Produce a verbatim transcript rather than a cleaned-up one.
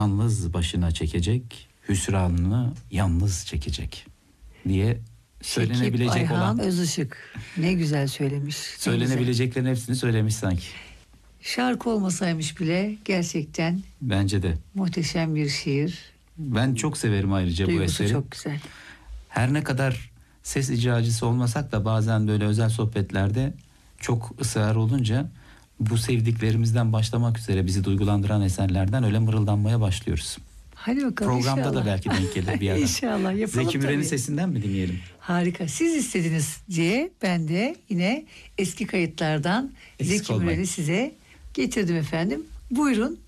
yalnız başına çekecek, hüsranını yalnız çekecek diye söylenebilecek Şekip Ayhan olan, Özışık ne güzel söylemiş. ne söylenebileceklerin güzel. hepsini söylemiş sanki. Şarkı olmasaymış bile gerçekten Bence de. muhteşem bir şiir. Ben çok severim ayrıca bu Duygusu eseri. çok güzel. Her ne kadar ses icracısı olmasak da bazen böyle özel sohbetlerde çok ısrar olunca bu sevdiklerimizden başlamak üzere bizi duygulandıran eserlerden öyle mırıldanmaya başlıyoruz. Hadi bakalım Programda inşallah. da belki denk gelir bir ara. İnşallah yapalım Zeki Müren'in tabii. sesinden mi dinleyelim? Harika. Siz istediniz diye ben de yine eski kayıtlardan Eksik Zeki olmayın. Müren'i size getirdim efendim. Buyurun